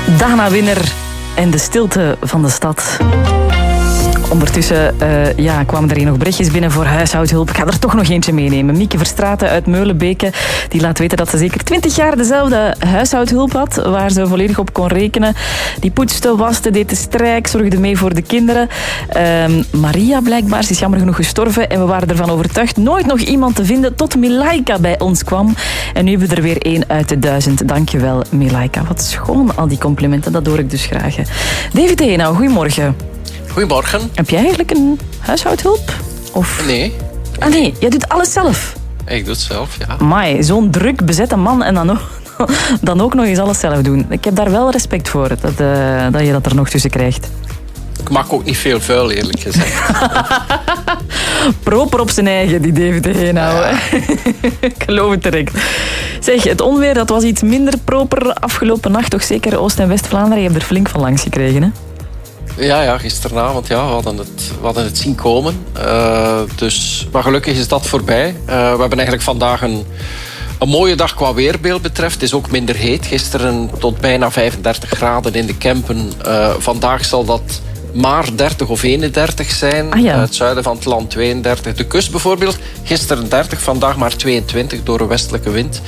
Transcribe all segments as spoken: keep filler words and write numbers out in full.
Dana-winner en de stilte van de stad. Ondertussen uh, ja, kwamen er hier nog berichtjes binnen voor huishoudhulp. Ik ga er toch nog eentje meenemen. Mieke Verstraeten uit Meulenbeke die laat weten dat ze zeker twintig jaar dezelfde huishoudhulp had, waar ze volledig op kon rekenen. Die poetste, waste, deed de strijk, zorgde mee voor de kinderen. Uh, Maria blijkbaar, ze is jammer genoeg gestorven en we waren ervan overtuigd nooit nog iemand te vinden tot Milaika bij ons kwam. En nu hebben we er weer één uit de duizend. Dankjewel, Milaika. Wat schoon, al die complimenten, dat hoor ik dus graag. David Henau, goedemorgen. Goedemorgen. Heb jij eigenlijk een huishoudhulp? Of... Nee. Ah nee, jij doet alles zelf? Ik doe het zelf, ja. Amai, zo'n druk bezette man en dan ook, dan ook nog eens alles zelf doen. Ik heb daar wel respect voor, dat, uh, dat je dat er nog tussen krijgt. Ik maak ook niet veel vuil, eerlijk gezegd. Proper op zijn eigen, die David de Henau. Ja. Ik geloof het direct. Zeg, het onweer dat was iets minder proper afgelopen nacht, toch zeker Oost- en West-Vlaanderen. Je hebt er flink van langs gekregen, hè? Ja, ja, gisteravond, ja, we hadden het, we hadden het zien komen. Uh, dus, maar gelukkig is dat voorbij. Uh, we hebben eigenlijk vandaag een, een mooie dag qua weerbeeld betreft. Het is ook minder heet. Gisteren tot bijna vijfendertig graden in de Kempen. Uh, vandaag zal dat maar dertig of eenendertig zijn. Ah, ja. uh, het zuiden van het land tweeëndertig. De kust bijvoorbeeld, gisteren dertig, vandaag maar tweeëntwintig door een westelijke wind.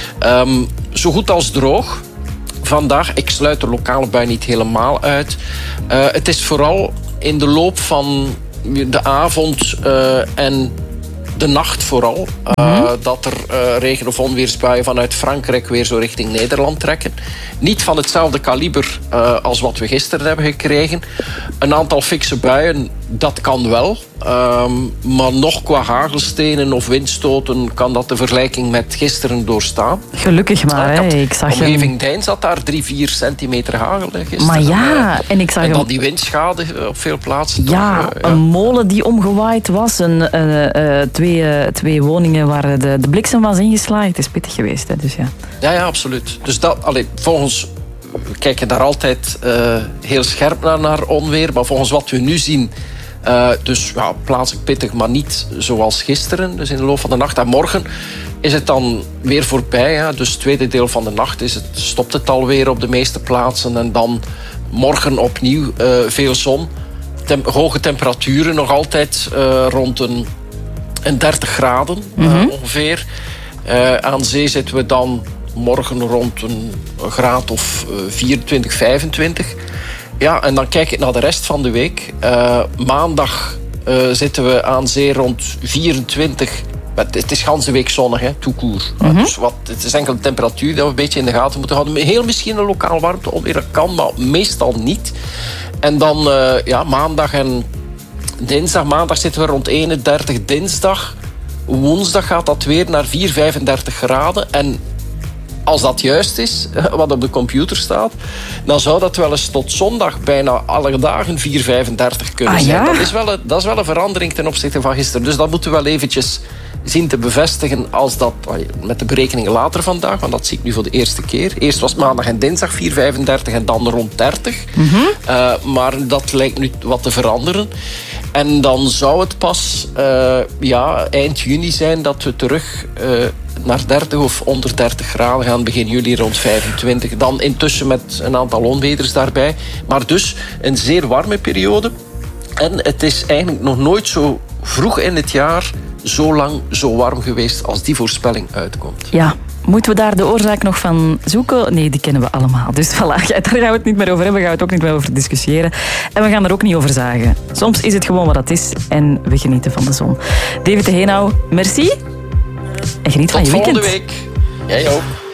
Um, zo goed als droog. Vandaag, ik sluit de lokale bui niet helemaal uit. Uh, het is vooral in de loop van de avond uh, en de nacht vooral... Uh, mm-hmm. dat er uh, regen- of onweersbuien vanuit Frankrijk weer zo richting Nederland trekken. Niet van hetzelfde kaliber uh, als wat we gisteren hebben gekregen. Een aantal fikse buien, dat kan wel. Um, maar nog qua hagelstenen of windstoten kan dat de vergelijking met gisteren doorstaan. Gelukkig maar, hè. Ik zag omgeving Dein zat daar drie, vier centimeter hagel gisteren. Maar ja, en ik zag En dan hem... die windschade op veel plaatsen. Ja, toch, uh, ja. een molen die omgewaaid was. Een, uh, uh, twee, uh, twee woningen waar de, de bliksem was ingeslagen. Het is pittig geweest, hè. Dus ja. Ja, ja, absoluut. Dus dat, allee, volgens... We kijken daar altijd uh, heel scherp naar, naar onweer. Maar volgens wat we nu zien... Uh, dus ja, plaatselijk pittig, maar niet zoals gisteren. Dus in de loop van de nacht. En morgen is het dan weer voorbij. Hè? Dus het tweede deel van de nacht is het, stopt het alweer op de meeste plaatsen. En dan morgen opnieuw uh, veel zon. Tem- hoge temperaturen nog altijd uh, rond een, een dertig graden mm-hmm. uh, ongeveer. Uh, aan zee zitten we dan morgen rond een graad of uh, vierentwintig, vijfentwintig. Ja, en dan kijk ik naar de rest van de week. Uh, maandag uh, zitten we aan zee rond vierentwintig. Het is ganse week zonnig, hè, tout court. Mm-hmm. Uh, dus wat, het is enkel de temperatuur dat we een beetje in de gaten moeten houden. Heel misschien een lokaal warmte onweer, dat kan, maar meestal niet. En dan uh, ja, maandag en dinsdag. Maandag zitten we rond eenendertig, dinsdag. Woensdag gaat dat weer naar vier, vijfendertig graden. En als dat juist is, wat op de computer staat, dan zou dat wel eens tot zondag bijna alle dagen vier vijfendertig kunnen ah, zijn. Ja? Dat is, wel een, dat is wel een verandering ten opzichte van gisteren. Dus dat moeten we wel eventjes zien te bevestigen als dat, met de berekeningen later vandaag, want dat zie ik nu voor de eerste keer. Eerst was maandag en dinsdag vier vijfendertig en dan rond dertig. Mm-hmm. Uh, maar dat lijkt nu wat te veranderen. En dan zou het pas uh, ja, eind juni zijn dat we terug uh, naar dertig of onder dertig graden gaan. Begin juli rond vijfentwintig. Dan intussen met een aantal onweders daarbij. Maar dus een zeer warme periode. En het is eigenlijk nog nooit zo vroeg in het jaar zo lang zo warm geweest als die voorspelling uitkomt. Ja. Moeten we daar de oorzaak nog van zoeken? Nee, die kennen we allemaal. Dus voilà, daar gaan we het niet meer over hebben. Gaan we het ook niet meer over discussiëren. En we gaan er ook niet over zagen. Soms is het gewoon wat het is. En we genieten van de zon. David de Henau, merci. En geniet van je weekend. Tot volgende week. Jij ook.